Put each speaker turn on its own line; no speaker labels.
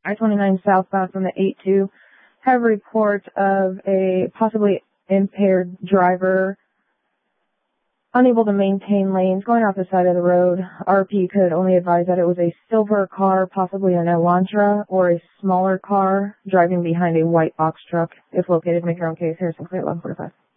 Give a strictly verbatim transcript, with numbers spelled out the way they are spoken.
I twenty-nine southbound from the eight two. Have reports of a possibly impaired driver unable to maintain lanes going off the side of the road. R P could only advise that it was a silver car, possibly an Elantra, or a smaller car driving behind a white box truck. If located, make your own case. Harrison Clear, eleven forty-five.